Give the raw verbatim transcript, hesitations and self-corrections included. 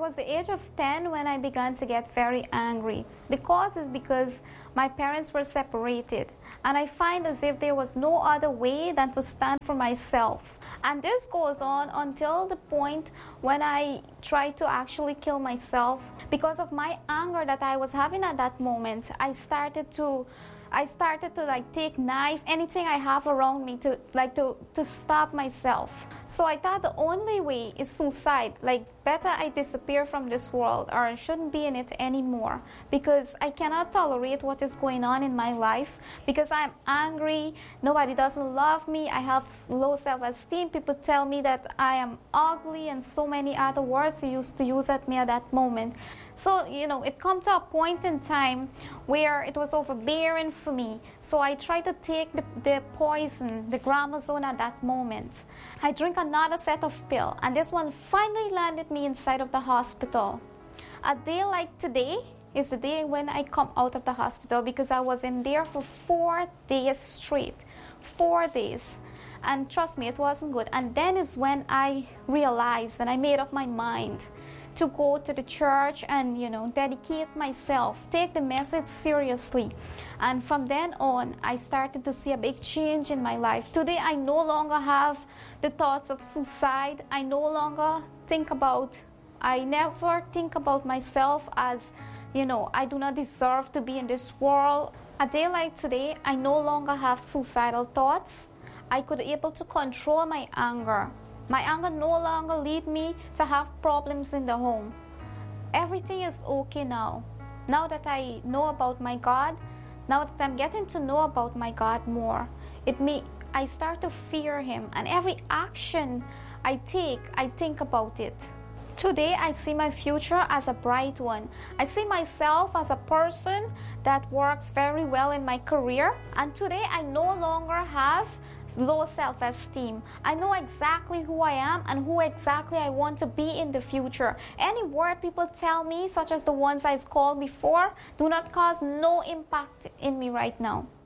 was the age of ten when I began to get very angry. The cause is because my parents were separated, and I find as if there was no other way than to stand for myself. And this goes on until the point when I tried to actually kill myself. Because of my anger that I was having at that moment, I started to I started to like take knife, anything I have around me to like to, to stop myself. So I thought the only way is suicide. Like, better I disappear from this world, or I shouldn't be in it anymore, because I cannot tolerate what is going on in my life, because I'm angry, nobody doesn't love me, I have low self-esteem, people tell me that I am ugly, and so many other words they used to use at me at that moment. So, you know, it come to a point in time where it was overbearing for me. So I tried to take the, the poison, the Gramazone at that moment. I drink another set of pill, and this one finally landed me inside of the hospital. A day like today is the day when I come out of the hospital, because I was in there for four days straight. Four days. And trust me, it wasn't good. And then is when I realized and I made up my mind to go to the church and, you know, dedicate myself, take the message seriously. And from then on, I started to see a big change in my life. Today, I no longer have the thoughts of suicide. I no longer think about, I never think about myself as, you know, I do not deserve to be in this world. A day like today, I no longer have suicidal thoughts. I could be able to control my anger. My anger no longer lead me to have problems in the home. Everything is okay now. Now that I know about my God, now that I'm getting to know about my God more, it may, I start to fear Him. And every action I take, I think about it. Today, I see my future as a bright one. I see myself as a person that works very well in my career. And today, I no longer have low self-esteem. I know exactly who I am and who exactly I want to be in the future. Any word people tell me, such as the ones I've called before, do not cause no impact in me right now.